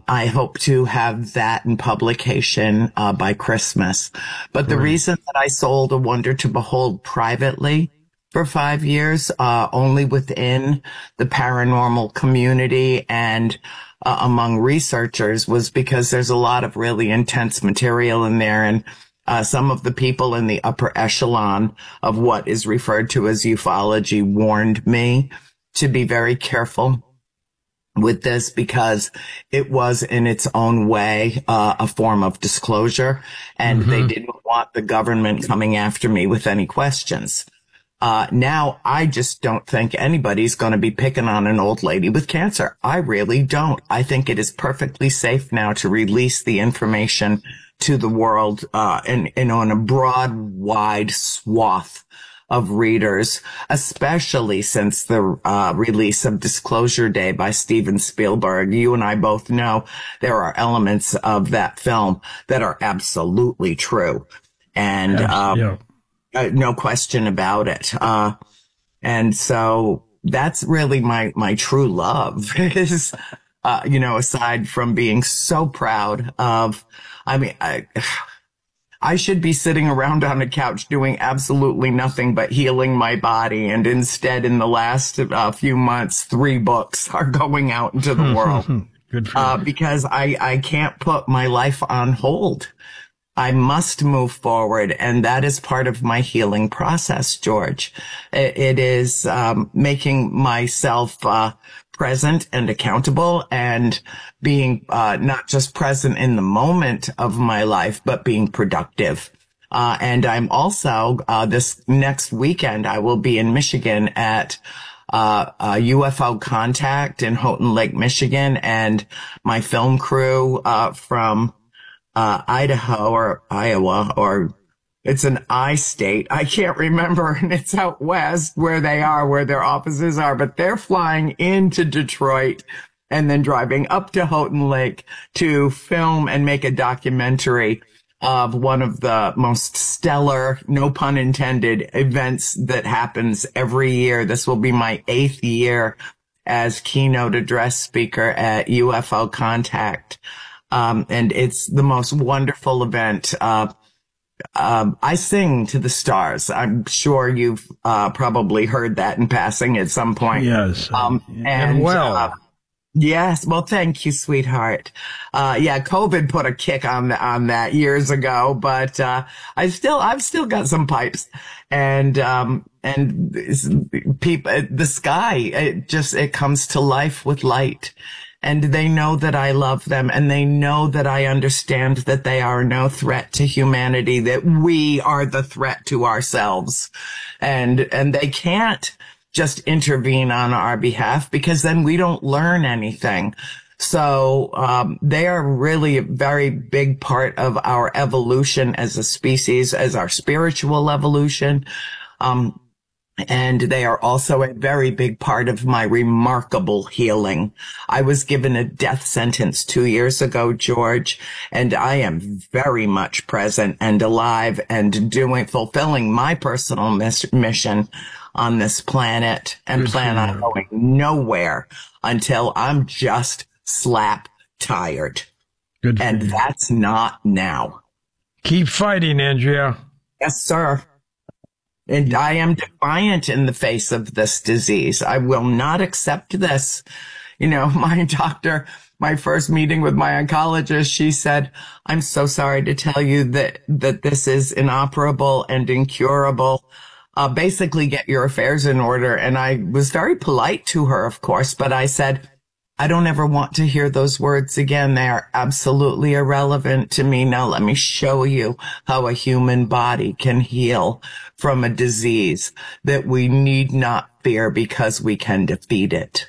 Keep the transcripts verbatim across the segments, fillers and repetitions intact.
I hope to have that in publication uh, by Christmas. But the Great. reason that I sold A Wonder to Behold privately for five years, uh, only within the paranormal community and uh, among researchers, was because there's a lot of really intense material in there. And uh, some of the people in the upper echelon of what is referred to as ufology warned me to be very careful with this, because it was in its own way uh, a form of disclosure, and mm-hmm. they didn't want the government coming after me with any questions. Uh, now, I just don't think anybody's going to be picking on an old lady with cancer. I really don't. I think it is perfectly safe now to release the information to the world uh, and, and on a broad, wide swath of readers, especially since the uh, release of Disclosure Day by Steven Spielberg. You and I both know there are elements of that film that are absolutely true. And um, yeah. uh, no question about it. Uh, and so that's really my, my true love is, uh, you know, aside from being so proud of, I mean, I, I should be sitting around on a couch doing absolutely nothing but healing my body. And instead, in the last uh, few months, three books are going out into the world. Good for uh, you. Because I, I can't put my life on hold. I must move forward. And that is part of my healing process, George. It, it is um, making myself uh, present and accountable, and being uh, not just present in the moment of my life, but being productive. Uh, and I'm also, uh, this next weekend, I will be in Michigan at uh, uh, U F O Contact in Houghton Lake, Michigan, and my film crew uh, from uh, Idaho or Iowa, or it's an I state. I can't remember. And it's out west where they are, where their offices are, but they're flying into Detroit and then driving up to Houghton Lake to film and make a documentary of one of the most stellar, no pun intended, events that happens every year. This will be my eighth year as keynote address speaker at U F O Contact. Um, and it's the most wonderful event. Uh, Um, I sing to the stars. I'm sure you've uh, probably heard that in passing at some point. Yes. Um, and, and well. Uh, yes. Well, thank you, sweetheart. Uh, yeah, COVID put a kick on on that years ago, but uh, I still, I've still got some pipes, and um, and people, the sky, it just it comes to life with light. And they know that I love them, and they know that I understand that they are no threat to humanity, that we are the threat to ourselves. And, and they can't just intervene on our behalf, because then we don't learn anything. So, um, they are really a very big part of our evolution as a species, as our spiritual evolution. Um, And they are also a very big part of my remarkable healing. I was given a death sentence two years ago, George, and I am very much present and alive and doing, fulfilling my personal miss, mission on this planet, and Good plan on going nowhere until I'm just slap tired. Good. And you. That's not now. Keep fighting, Andrea. Yes, sir. And I am defiant in the face of this disease. I will not accept this. You know, my doctor, my first meeting with my oncologist, she said, I'm so sorry to tell you that, that this is inoperable and incurable. Uh, basically get your affairs in order. And I was very polite to her, of course, but I said, I don't ever want to hear those words again. They are absolutely irrelevant to me. Now let me show you how a human body can heal from a disease that we need not fear, because we can defeat it.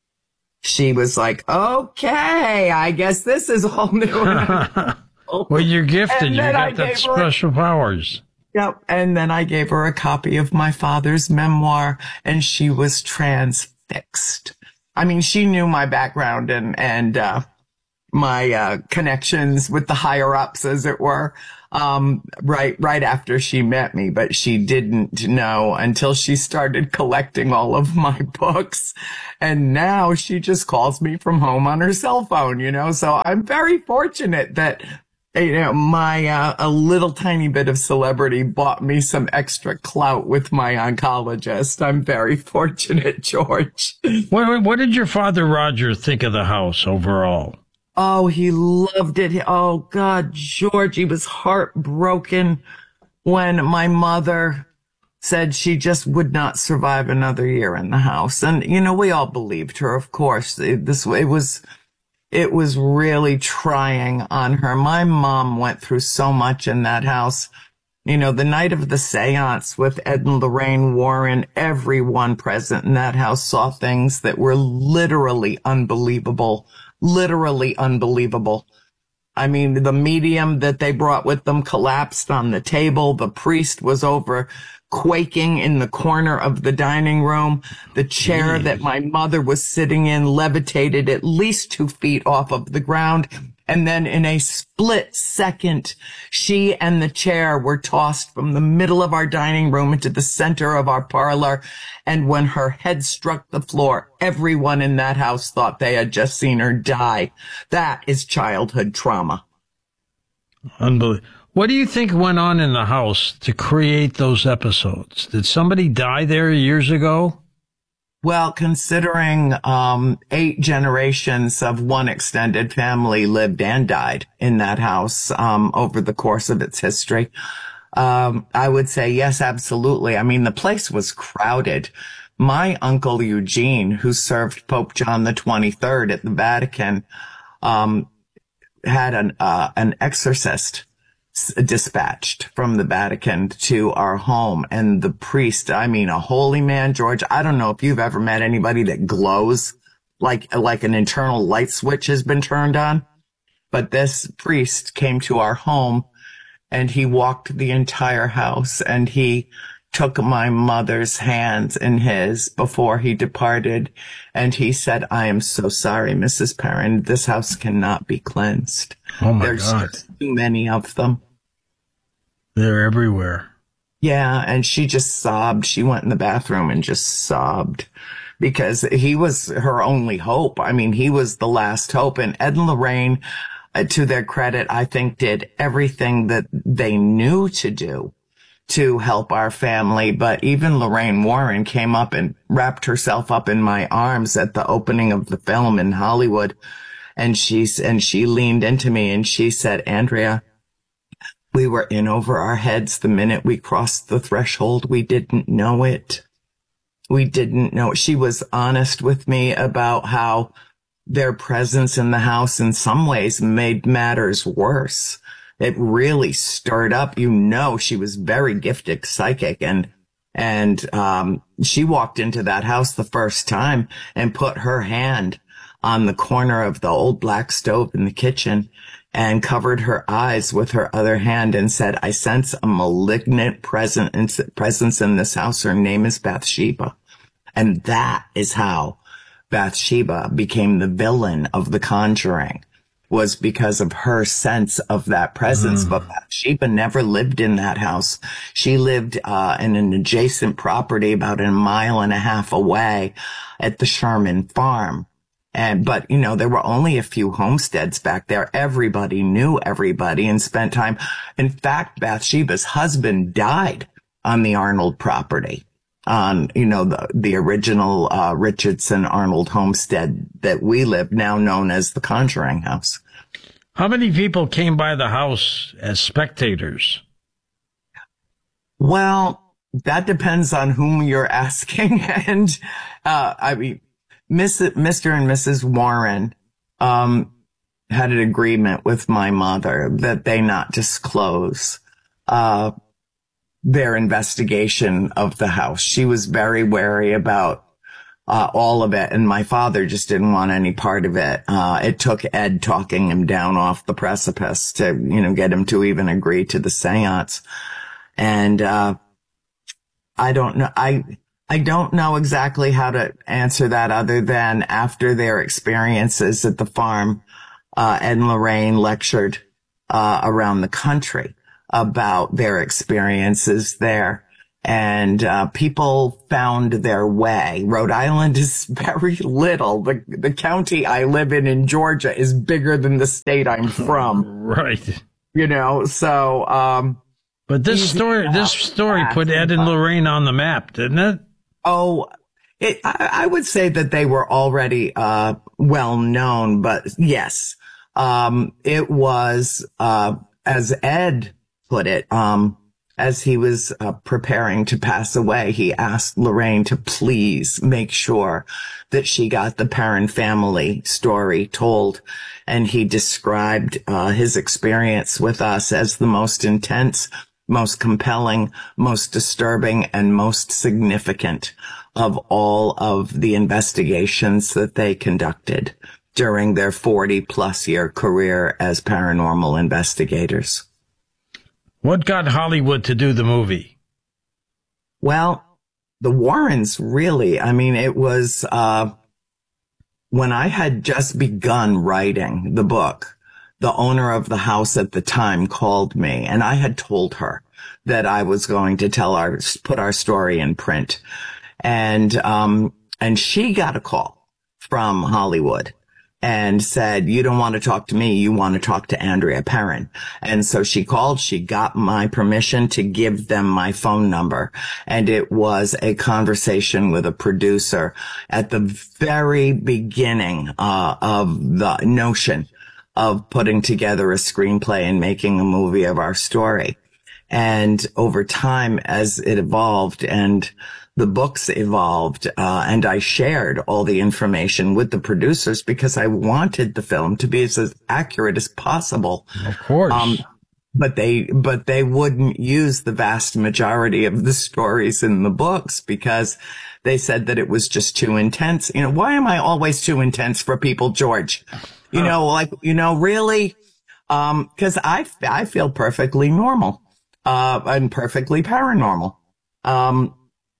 She was like, okay, I guess this is all new. Well, you're gifted. You got that special her, powers. Yep. And then I gave her a copy of my father's memoir, and she was transfixed. I mean, she knew my background and, and, uh, my uh, connections with the higher ups, as it were, um, right, right after she met me. But she didn't know until she started collecting all of my books. And now she just calls me from home on her cell phone, you know, so I'm very fortunate that, you know, my, uh, a little tiny bit of celebrity bought me some extra clout with my oncologist. I'm very fortunate, George. What, what did your father, Roger, think of the house overall? Oh, he loved it. Oh, God, George, he was heartbroken when my mother said she just would not survive another year in the house. And, you know, we all believed her, of course. It, this, it was, it was really trying on her. My mom went through so much in that house. You know, the night of the seance with Ed and Lorraine Warren, everyone present in that house saw things that were literally unbelievable. Literally unbelievable. I mean, the medium that they brought with them collapsed on the table. The priest was over quaking in the corner of the dining room. The chair that my mother was sitting in levitated at least two feet off of the ground. And then in a split second, she and the chair were tossed from the middle of our dining room into the center of our parlor. And when her head struck the floor, everyone in that house thought they had just seen her die. That is childhood trauma. Unbelievable. What do you think went on in the house to create those episodes? Did somebody die there years ago? Well, considering um eight generations of one extended family lived and died in that house um over the course of its history, um I would say yes, absolutely. I mean, the place was crowded. My uncle Eugene, who served Pope John the twenty-third at the Vatican, um had an uh, an exorcist dispatched from the Vatican to our home. And the priest, I mean, a holy man, George, I don't know if you've ever met anybody that glows like, like an internal light switch has been turned on. But this priest came to our home and he walked the entire house and he took my mother's hands in his before he departed. And he said, I am so sorry, Missus Perrin. This house cannot be cleansed. Oh my There's God. too many of them. They're everywhere. Yeah. And she just sobbed. She went in the bathroom and just sobbed because he was her only hope. I mean, he was the last hope. And Ed and Lorraine, uh, to their credit, I think did everything that they knew to do to help our family. But even Lorraine Warren came up and wrapped herself up in my arms at the opening of the film in Hollywood. And she's, and she leaned into me and she said, Andrea, we were in over our heads the minute we crossed the threshold. We didn't know it. We didn't know. She was honest with me about how their presence in the house in some ways made matters worse. It really stirred up. You know, she was very gifted psychic and, and, um, she walked into that house the first time and put her hand on the corner of the old black stove in the kitchen and covered her eyes with her other hand and said, I sense a malignant presence, presence in this house. Her name is Bathsheba. And that is how Bathsheba became the villain of The Conjuring, was because of her sense of that presence. Mm. But Bathsheba never lived in that house. She lived uh in an adjacent property about a mile and a half away at the Sherman farm. And, but, you know, there were only a few homesteads back there. Everybody knew everybody and spent time. In fact, Bathsheba's husband died on the Arnold property, on, you know, the, the original, uh, Richardson Arnold homestead that we live, now known as the Conjuring House. How many people came by the house as spectators? Well, that depends on whom you're asking. And, uh, I mean, Mister and Missus Warren um had an agreement with my mother that they not disclose uh their investigation of the house. She was very wary about uh all of it, and my father just didn't want any part of it. Uh it took Ed talking him down off the precipice to, you know, get him to even agree to the seance. And uh I don't know. I I don't know exactly how to answer that other than after their experiences at the farm, uh, Ed and Lorraine lectured uh, around the country about their experiences there. And uh, people found their way. Rhode Island is very little. The the county I live in in Georgia is bigger than the state I'm from. Right. You know, so um but this story this story put Ed and Lorraine on the map, didn't it? Oh, it, I, I would say that they were already uh well known, but yes. Um it was uh as Ed put it, um as he was uh, preparing to pass away, he asked Lorraine to please make sure that she got the Perron family story told. And he described uh, his experience with us as the most intense, most compelling, most disturbing, and most significant of all of the investigations that they conducted during their forty plus year career as paranormal investigators. What got Hollywood to do the movie? Well, the Warrens really, I mean, it was, uh, when I had just begun writing the book, the owner of the house at the time called me, and I had told her that I was going to tell our, put our story in print. And, um, and she got a call from Hollywood and said, you don't want to talk to me, you want to talk to Andrea Perron. And so she called, she got my permission to give them my phone number. And it was a conversation with a producer at the very beginning uh, of the notion of putting together a screenplay and making a movie of our story. And over time, as it evolved and the books evolved, uh, and I shared all the information with the producers because I wanted the film to be as, as accurate as possible. Of course. Um, but they, but they wouldn't use the vast majority of the stories in the books because they said that it was just too intense. You know, why am I always too intense for people, George? You huh. know, like, you know, really? Um, cause I, I feel perfectly normal, uh, and perfectly paranormal. Um,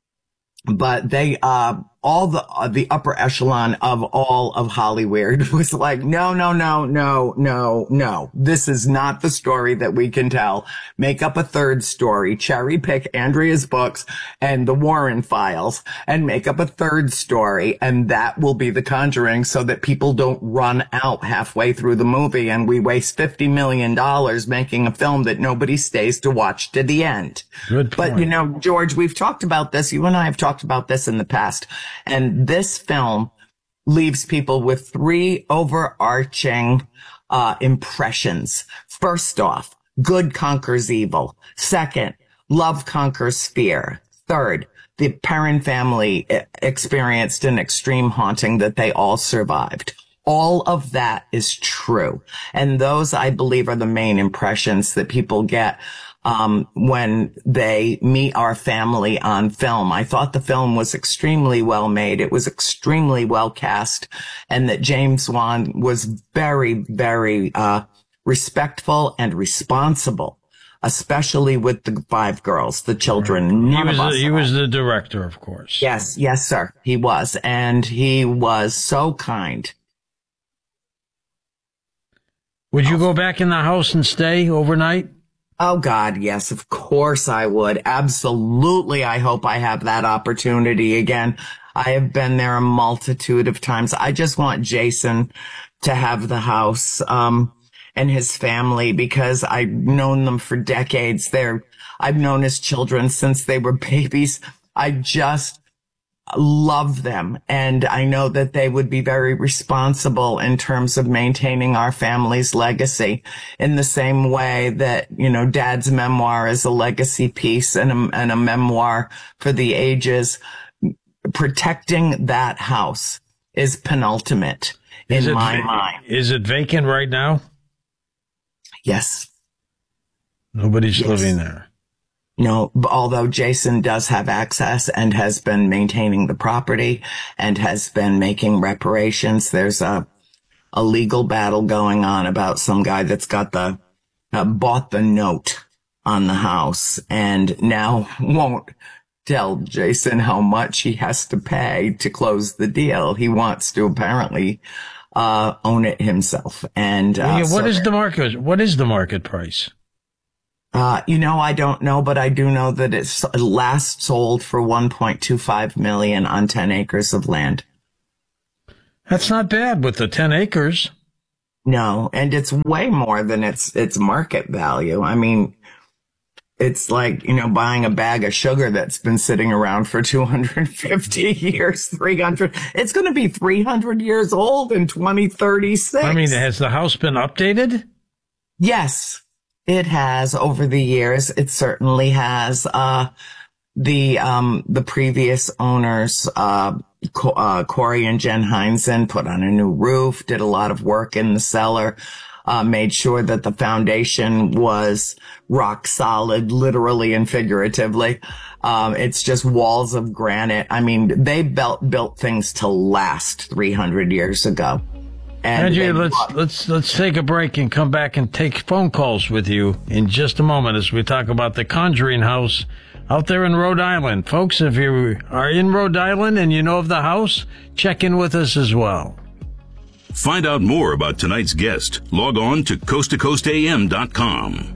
But they, uh, all the, uh, the upper echelon of all of Hollywood was like, no, no, no, no, no, no. This is not the story that we can tell. Make up a third story, cherry pick Andrea's books and the Warren files and make up a third story. And that will be the Conjuring so that people don't run out halfway through the movie and we waste fifty million dollars making a film that nobody stays to watch to the end. Good point. But, you know, George, we've talked about this. You and I have talked about this in the past. And this film leaves people with three overarching uh impressions. First off, good conquers evil. Second, love conquers fear. Third, the Perron family experienced an extreme haunting that they all survived. All of that is true. And those, I believe, are the main impressions that people get um when they meet our family on film. I thought the film was extremely well made. It was extremely well cast, and that James Wan was very, very uh respectful and responsible, especially with the five girls, the children. He was the, he was the director, of course. Yes, yes, sir. He was, and he was so kind. Would you go back in the house and stay overnight? Oh, God, yes, of course I would. Absolutely. I hope I have that opportunity again. I have been there a multitude of times. I just want Jason to have the house, um, and his family because I've known them for decades. They're, I've known his children since they were babies. I just love them. And I know that they would be very responsible in terms of maintaining our family's legacy in the same way that, you know, Dad's memoir is a legacy piece and a, and a memoir for the ages. Protecting that house is penultimate in my mind. Is it vacant right now? Yes. Nobody's yes. living there. No, although Jason does have access and has been maintaining the property and has been making reparations. There's a, a legal battle going on about some guy that's got the, uh, bought the note on the house and now won't tell Jason how much he has to pay to close the deal. He wants to apparently, uh, own it himself. And uh, yeah, what so is the market? What is the market price? Uh, you know, I don't know, but I do know that it's last sold for one point two five million on ten acres of land. That's not bad with the ten acres. No, and it's way more than its its market value. I mean, it's like, you know, buying a bag of sugar that's been sitting around for two hundred fifty years, three hundred. It's going to be three hundred years old in twenty thirty-six. I mean, has the house been updated? Yes, it has over the years. It certainly has. Uh, the, um, the previous owners, uh, Co- uh, Corey and Jen Heinzen put on a new roof, did a lot of work in the cellar, uh, made sure that the foundation was rock solid, literally and figuratively. Um, it's just walls of granite. I mean, they built, built things to last three hundred years ago. And Andrea, let's bought- let's let's take a break and come back and take phone calls with you in just a moment as we talk about the Conjuring House out there in Rhode Island. Folks, if you are in Rhode Island and you know of the house, check in with us as well. Find out more about tonight's guest. Log on to coast to coast a m dot com.